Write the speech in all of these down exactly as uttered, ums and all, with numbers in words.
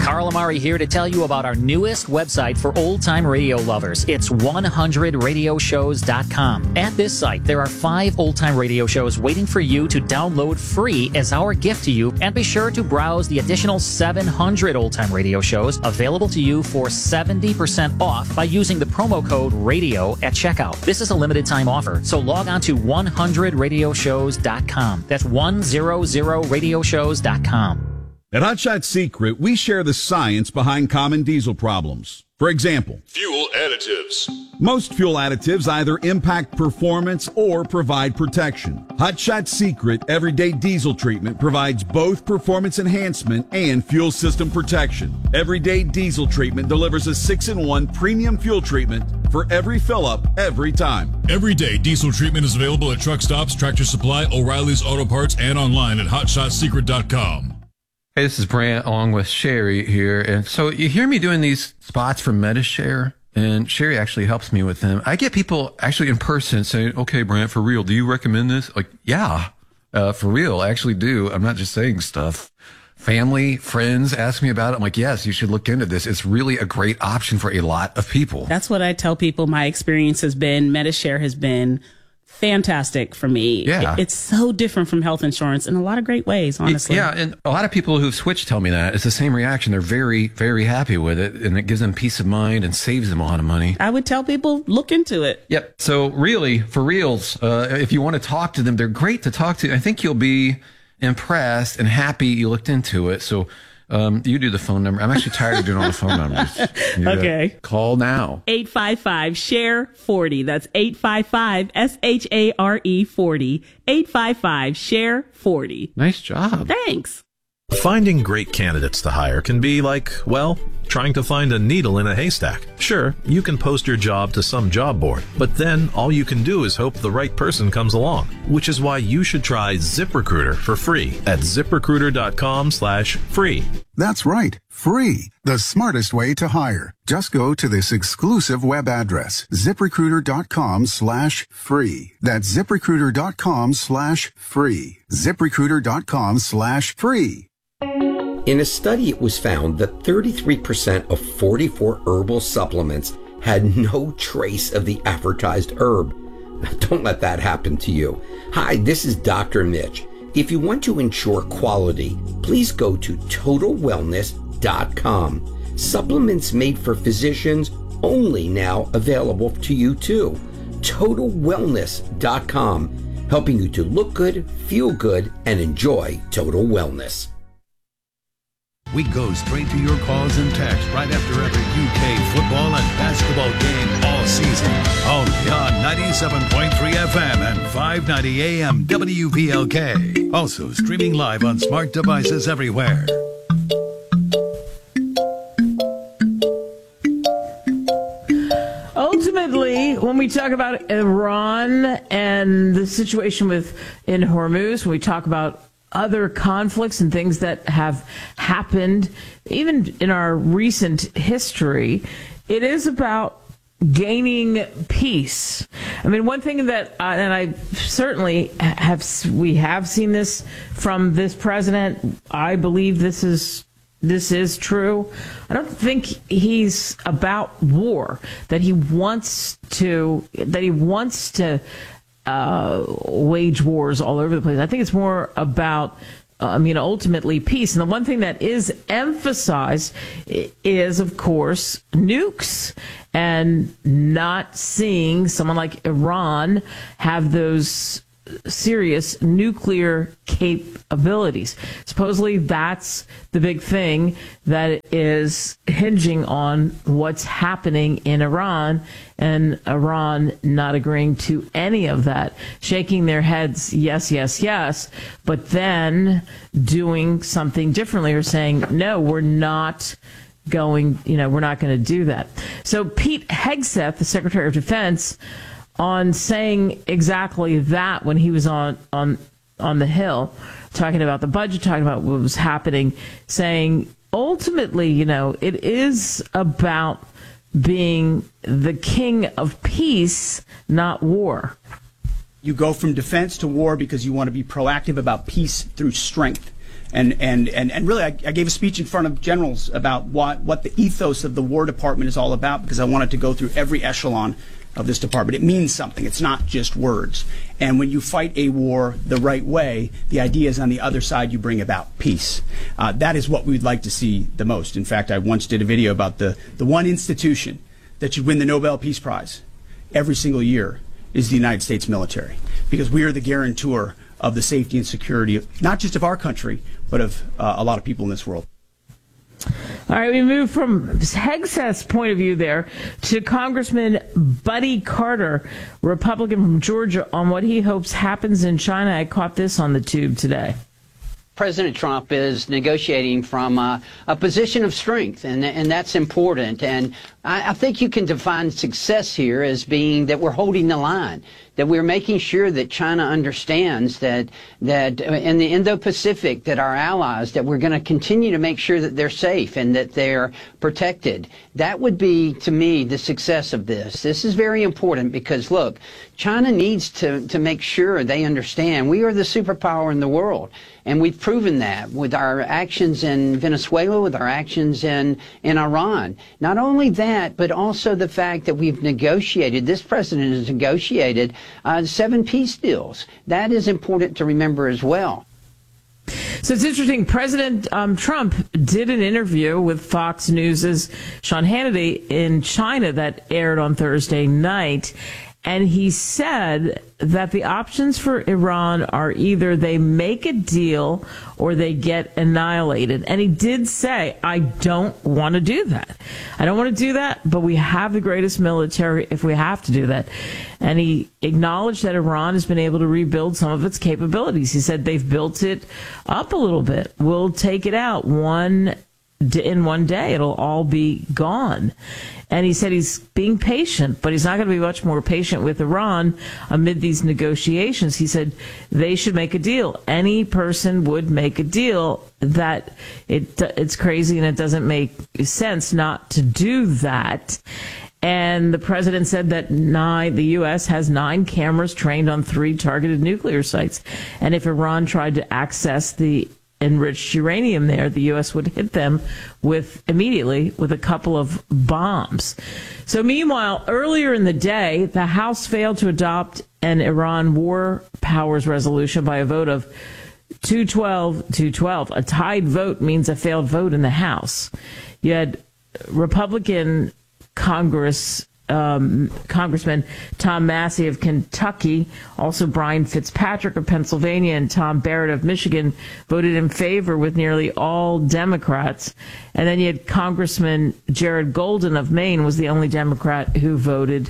Carl Amari here to tell you about our newest website for old-time radio lovers. It's one hundred radio shows dot com. At this site, there are five old-time radio shows waiting for you to download free as our gift to you, and be sure to browse the additional seven hundred old-time radio shows available to you for seventy percent off by using the promo code RADIO at checkout. This is a limited-time offer, so log on to one hundred radio shows dot com. That's one hundred radio shows dot com. At Hot Shot Secret, we share the science behind common diesel problems. For example, fuel additives. Most fuel additives either impact performance or provide protection. Hot Shot Secret Everyday Diesel Treatment provides both performance enhancement and fuel system protection. Everyday Diesel Treatment delivers a six in one premium fuel treatment for every fill-up, every time. Everyday Diesel Treatment is available at truck stops, Tractor Supply, O'Reilly's Auto Parts, and online at hot shot secret dot com. Hey, this is Brant along with Sherry here. And so you hear me doing these spots for MediShare, and Sherry actually helps me with them. I get people actually in person saying, okay, Brant, for real, do you recommend this? Like, yeah, uh, for real, I actually do. I'm not just saying stuff. Family, friends ask me about it. I'm like, yes, you should look into this. It's really a great option for a lot of people. That's what I tell people. My experience has been, MediShare has been fantastic for me. Yeah. It, it's so different from health insurance in a lot of great ways, honestly. Yeah, and a lot of people who've switched tell me that. It's the same reaction. They're very, very happy with it, and it gives them peace of mind and saves them a lot of money. I would tell people, look into it. Yep. So really, for reals, uh, if you want to talk to them, they're great to talk to. I think you'll be impressed and happy you looked into it. So um, you do the phone number. I'm actually tired of doing all the phone numbers. You Okay. gotta call now. eight five five, share forty. That's eight five five, S H A R E forty. eight five five, share forty. Nice job. Thanks. Finding great candidates to hire can be like, well, trying to find a needle in a haystack. Sure, you can post your job to some job board, but then all you can do is hope the right person comes along, which is why you should try ZipRecruiter for free at zip recruiter dot com slash free. That's right, free. The smartest way to hire. Just go to this exclusive web address, zip recruiter dot com slash free. That's zip recruiter dot com slash free. zip recruiter dot com slash free. In a study, it was found that thirty-three percent of forty-four herbal supplements had no trace of the advertised herb. Now, don't let that happen to you. Hi, this is Doctor Mitch. If you want to ensure quality, please go to total wellness dot com. Supplements made for physicians only now available to you too. total wellness dot com, helping you to look good, feel good, and enjoy total wellness. We go straight to your calls and texts right after every U K football and basketball game all season. Only on ninety-seven point three F M and five ninety A M W P L K. Also streaming live on smart devices everywhere. Ultimately, when we talk about Iran and the situation with in Hormuz, when we talk about other conflicts and things that have happened, even in our recent history, it is about gaining peace. I mean, one thing that, uh, and I certainly have, we have seen this from this president. I believe this is this is true. I don't think he's about war. That he wants to. That he wants to. Uh, wage wars all over the place. I think it's more about, uh, I mean, ultimately peace. And the one thing that is emphasized is, of course, nukes and not seeing someone like Iran have those serious nuclear capabilities. Supposedly that's the big thing that is hinging on what's happening in Iran, and Iran not agreeing to any of that, shaking their heads yes, yes, yes, but then doing something differently or saying, no, we're not going, you know, we're not going to do that. So Pete Hegseth, the Secretary of Defense, on saying exactly that when he was on, on on the Hill, talking about the budget, talking about what was happening, saying ultimately, you know, it is about being the king of peace, not war. You go from defense to war because you want to be proactive about peace through strength. And and, and, and really, I, I gave a speech in front of generals about what, what the ethos of the War Department is all about, because I wanted to go through every echelon of this department. It means something. It's not just words. And when you fight a war the right way, the idea is on the other side you bring about peace. Uh, that is what we'd like to see the most. In fact, I once did a video about the, the one institution that should win the Nobel Peace Prize every single year is the United States military, because we are the guarantor of the safety and security of, not just of our country, but of uh, a lot of people in this world. All right, we move from Hegseth's point of view there to Congressman Buddy Carter, Republican from Georgia, on what he hopes happens in China. I caught this on the tube today. President Trump is negotiating from uh, a position of strength, and and that's important. And I, I think you can define success here as being that we're holding the line, that we're making sure that China understands that that in the Indo-Pacific, that our allies, that we're going to continue to make sure that they're safe and that they're protected. That would be, to me, the success of this. This is very important because, look, China needs to, to make sure they understand we are the superpower in the world. And we've proven that with our actions in Venezuela, with our actions in, in Iran. Not only that, but also the fact that we've negotiated, this president has negotiated uh, seven peace deals. That is important to remember as well. So it's interesting. President um, Trump did an interview with Fox News' Sean Hannity in China that aired on Thursday night. And he said that the options for Iran are either they make a deal or they get annihilated. And he did say, I don't want to do that. I don't want to do that, but we have the greatest military if we have to do that. And he acknowledged that Iran has been able to rebuild some of its capabilities. He said they've built it up a little bit. We'll take it out one in one day. It'll all be gone. And he said he's being patient, but he's not going to be much more patient with Iran amid these negotiations. He said they should make a deal. Any person would make a deal. That it it's crazy and it doesn't make sense not to do that. And the president said that nine, the U S has nine cameras trained on three targeted nuclear sites. And if Iran tried to access the enriched uranium there, the U S would hit them with immediately with a couple of bombs. So meanwhile, earlier in the day, the House failed to adopt an Iran war powers resolution by a vote of two twelve to twelve. A tied vote means a failed vote in the House. You had Republican Congress Um, Congressman Tom Massey of Kentucky, also Brian Fitzpatrick of Pennsylvania, and Tom Barrett of Michigan voted in favor with nearly all Democrats. And then you had Congressman Jared Golden of Maine was the only Democrat who voted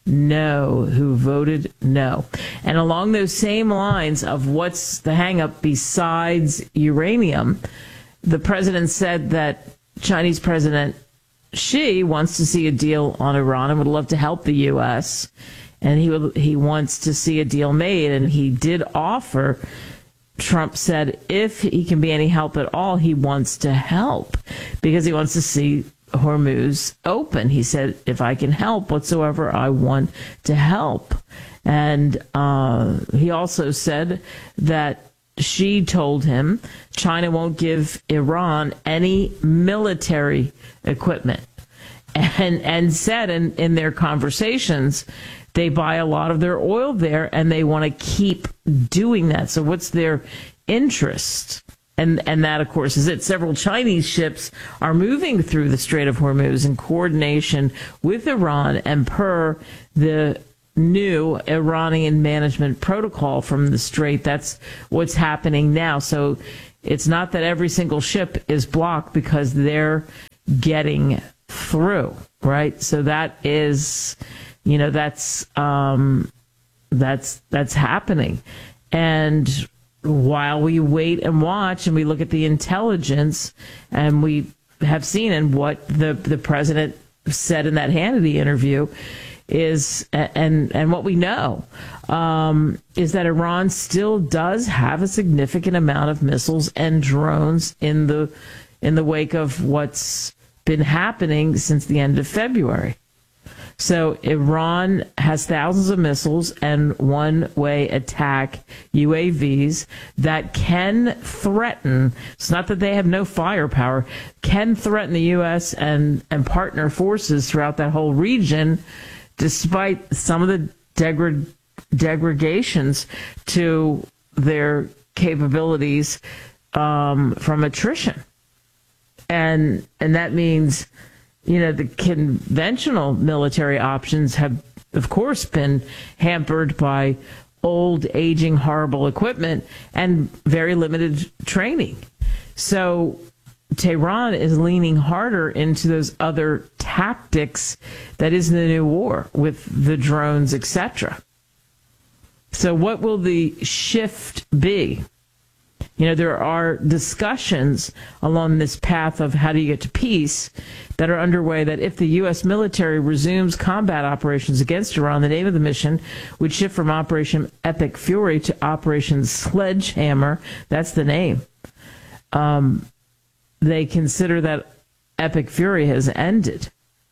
no, who voted no. And along those same lines of what's the hang-up besides uranium, the president said that Chinese President Xi wants to see a deal on Iran and would love to help the U S, and he would, he wants to see a deal made. And he did offer, Trump said, if he can be any help at all, he wants to help because he wants to see Hormuz open. He said, if I can help whatsoever, I want to help. And uh, he also said that Xi told him China won't give Iran any military equipment, and and said in, in their conversations they buy a lot of their oil there and they want to keep doing that. So what's their interest? And and that, of course, is it. Several Chinese ships are moving through the Strait of Hormuz in coordination with Iran and per the new Iranian management protocol from the Strait. That's what's happening now. So it's not that every single ship is blocked because they're getting through, right? So that is, you know, that's um, that's that's happening. And while we wait and watch and we look at the intelligence, and we have seen and what the the president said in that Hannity interview is, and and what we know um, is that Iran still does have a significant amount of missiles and drones in the in the wake of what's been happening since the end of February. So Iran has thousands of missiles and one-way attack U A Vs that can threaten, it's not that they have no firepower, can threaten the U S and, and partner forces throughout that whole region, despite some of the degrad, degradations to their capabilities um, from attrition. And and that means, you know, the conventional military options have, of course, been hampered by old, aging, horrible equipment and very limited training. So Tehran is leaning harder into those other tactics that is in the new war with the drones, et cetera. So what will the shift be? You know, there are discussions along this path of how do you get to peace that are underway, that if the U S military resumes combat operations against Iran, the name of the mission would shift from Operation Epic Fury to Operation Sledgehammer. That's the name. Um, they consider that Epic Fury has ended.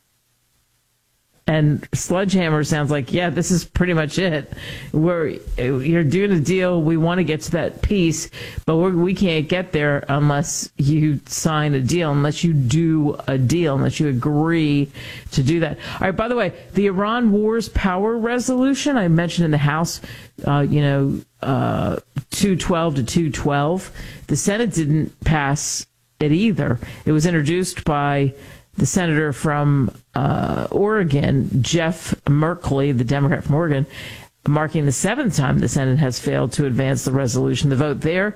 And Sledgehammer sounds like, yeah, this is pretty much it. We're, you're doing a deal. We want to get to that peace, but we're, we can't get there unless you sign a deal, unless you do a deal, unless you agree to do that. All right, by the way, the Iran Wars Power Resolution, I mentioned in the House, uh, you know, uh, two twelve to two twelve. The Senate didn't pass it either. It was introduced by the senator from uh, Oregon, Jeff Merkley, the Democrat from Oregon, marking the seventh time the Senate has failed to advance the resolution. The vote there,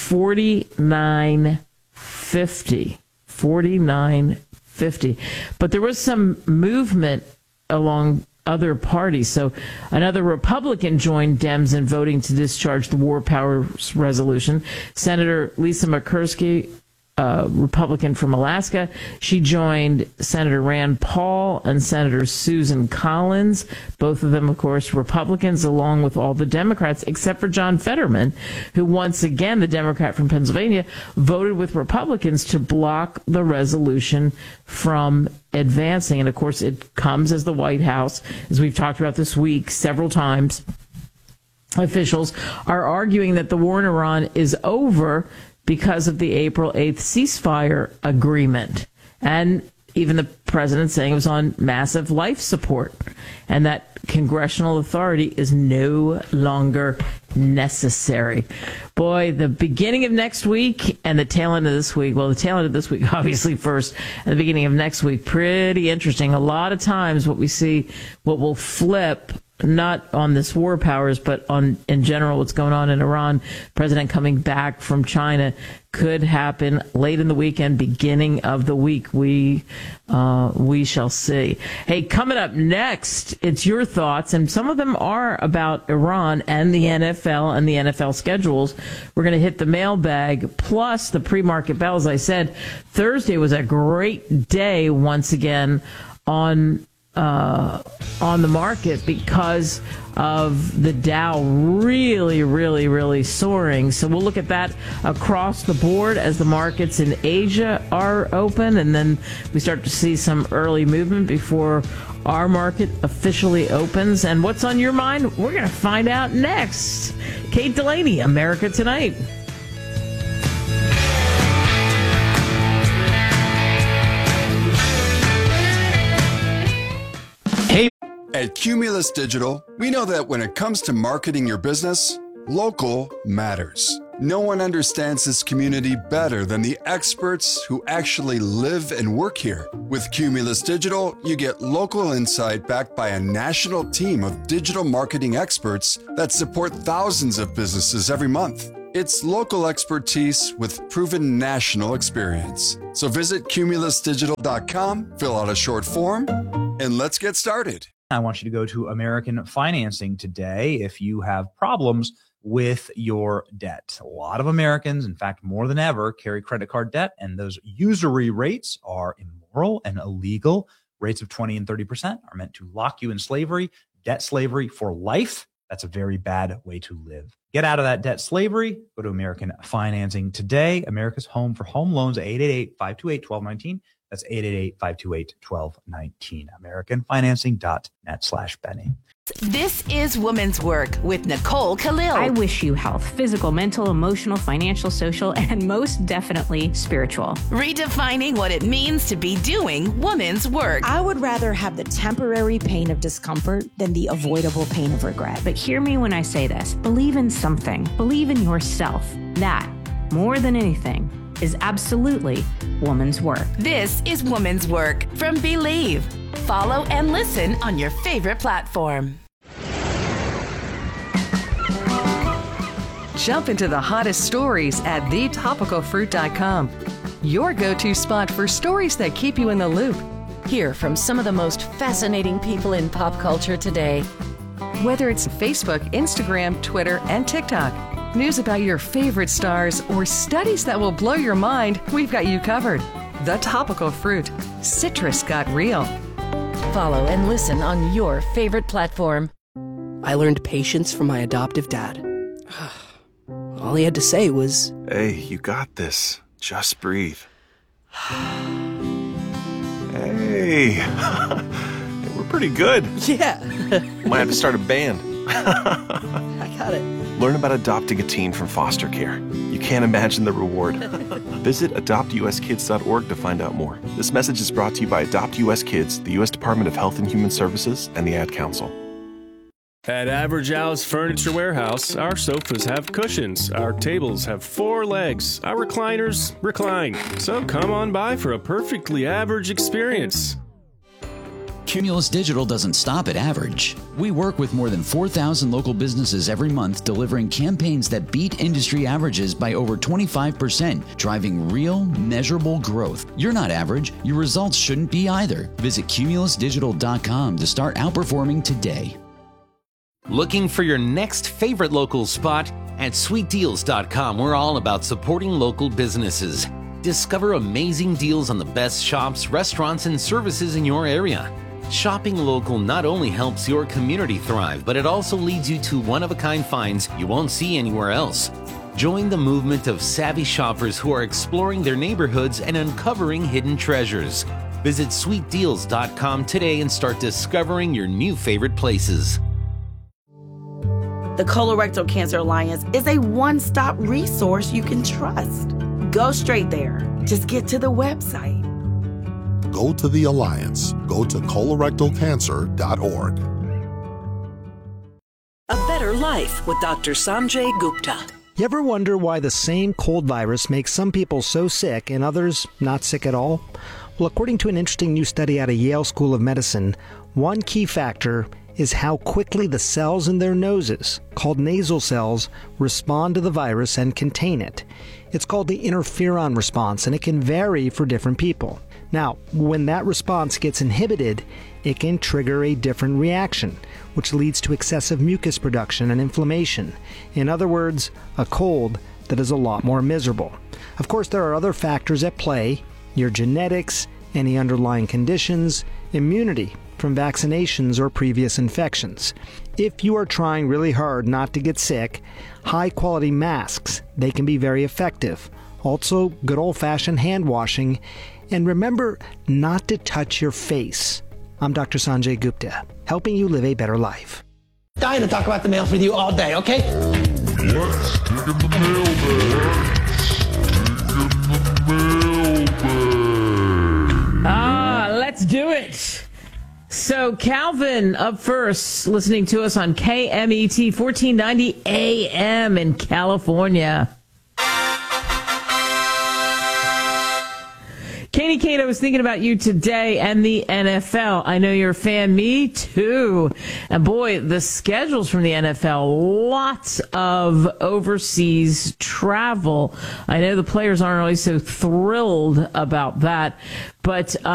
forty-nine fifty. forty-nine fifty. But there was some movement along other parties. So another Republican joined Dems in voting to discharge the War Powers Resolution. Senator Lisa Murkowski, Uh, Republican from Alaska. She joined Senator Rand Paul and Senator Susan Collins, both of them, of course, Republicans, along with all the Democrats, except for John Fetterman, who once again, the Democrat from Pennsylvania, voted with Republicans to block the resolution from advancing. And, of course, it comes as the White House, as we've talked about this week several times, officials are arguing that the war in Iran is over because of the April eighth ceasefire agreement. And even the president saying it was on massive life support and that congressional authority is no longer necessary. Boy, the beginning of next week and the tail end of this week, well, the tail end of this week, obviously first, and the beginning of next week, pretty interesting. A lot of times what we see, what will flip, not on this war powers, but on in general what's going on in Iran, president coming back from China, could happen late in the weekend, beginning of the week. We uh, we shall see. Hey, coming up next, it's your thoughts, and some of them are about Iran and the N F L and the N F L schedules. We're going to hit the mailbag, plus the pre-market bell. As I said, Thursday was a great day once again on Uh, on the market because of the Dow really, really, really soaring. So we'll look at that across the board as the markets in Asia are open, and then we start to see some early movement before our market officially opens. And what's on your mind? We're going to find out next. Kate Delaney, America Tonight. At Cumulus Digital, we know that when it comes to marketing your business, local matters. No one understands this community better than the experts who actually live and work here. With Cumulus Digital, you get local insight backed by a national team of digital marketing experts that support thousands of businesses every month. It's local expertise with proven national experience. So visit cumulus digital dot com, fill out a short form, and let's get started. I want you to go to American Financing today if you have problems with your debt. A lot of Americans, in fact, more than ever, carry credit card debt, and those usury rates are immoral and illegal. Rates of twenty and thirty percent are meant to lock you in slavery, debt slavery for life. That's a very bad way to live. Get out of that debt slavery. Go to American Financing today. America's home for home loans, eight eight eight, five two eight, one two one nine. That's eight eight eight, five two eight, one two one nine. American Financing dot net slash Benny. This is Women's Work with Nicole Khalil. I wish you health, physical, mental, emotional, financial, social, and most definitely spiritual. Redefining what it means to be doing women's work. I would rather have the temporary pain of discomfort than the avoidable pain of regret. But hear me when I say this. Believe in something. Believe in yourself. That, more than anything, is absolutely woman's work. This is Woman's Work from Believe. Follow and listen on your favorite platform. Jump into the hottest stories at the topical fruit dot com. Your go-to spot for stories that keep you in the loop. Hear from some of the most fascinating people in pop culture today. Whether it's Facebook, Instagram, Twitter, and TikTok, news about your favorite stars, or studies that will blow your mind, we've got you covered. The Topical Fruit. Citrus got real. Follow and listen on your favorite platform. I learned patience from my adoptive dad. All he had to say was, "Hey, you got this. Just breathe." Hey, we're pretty good. Yeah. Might have to start a band. I got it. Learn about adopting a teen from foster care. You can't imagine the reward. Visit adopt u s kids dot org to find out more. This message is brought to you by Adopt U S Kids, the U S Department of Health and Human Services, and the Ad Council. At Average Al's Furniture Warehouse, our sofas have cushions, our tables have four legs, our recliners recline. So come on by for a perfectly average experience. Cumulus Digital doesn't stop at average. We work with more than four thousand local businesses every month, delivering campaigns that beat industry averages by over twenty-five percent, driving real, measurable growth. You're not average. Your results shouldn't be either. Visit cumulus digital dot com to start outperforming today. Looking for your next favorite local spot? At sweet deals dot com, we're all about supporting local businesses. Discover amazing deals on the best shops, restaurants, and services in your area. Shopping local not only helps your community thrive, but it also leads you to one-of-a-kind finds you won't see anywhere else. Join the movement of savvy shoppers who are exploring their neighborhoods and uncovering hidden treasures. Visit sweet deals dot com today and start discovering your new favorite places. The Colorectal Cancer Alliance is a one-stop resource you can trust. Go straight there. Just get to the website. Go to the Alliance. Go to colorectal cancer dot org. A Better Life with Doctor Sanjay Gupta. You ever wonder why the same cold virus makes some people so sick and others not sick at all? Well, according to an interesting new study out of Yale School of Medicine, one key factor is how quickly the cells in their noses, called nasal cells, respond to the virus and contain it. It's called the interferon response, and it can vary for different people. Now, when that response gets inhibited, it can trigger a different reaction, which leads to excessive mucus production and inflammation. In other words, a cold that is a lot more miserable. Of course, there are other factors at play: your genetics, any underlying conditions, immunity from vaccinations or previous infections. If you are trying really hard not to get sick, high-quality masks, they can be very effective. Also, good old-fashioned hand washing. And remember not to touch your face. I'm Doctor Sanjay Gupta, helping you live a better life. Dying to talk about the mails with you all day, okay? Let's dig in the mailbag. Dig in the mailbag. Ah, let's do it. So Calvin up first, listening to us on K M E T fourteen ninety A M in California. Katie Kate, I was thinking about you today and the N F L. I know you're a fan. Me too. And boy, the schedules from the N F L, lots of overseas travel. I know the players aren't always so thrilled about that, but